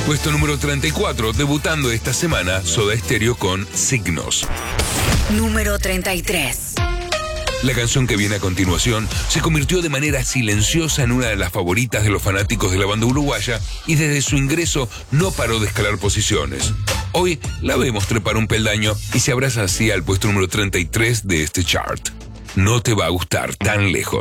Puesto número 34, debutando esta semana, Soda Stereo con Signos. Número 33. La canción que viene a continuación se convirtió de manera silenciosa en una de las favoritas de los fanáticos de la banda uruguaya y desde su ingreso no paró de escalar posiciones. Hoy la vemos trepar un peldaño y se abraza así al puesto número 33 de este chart. No te va a gustar tan lejos.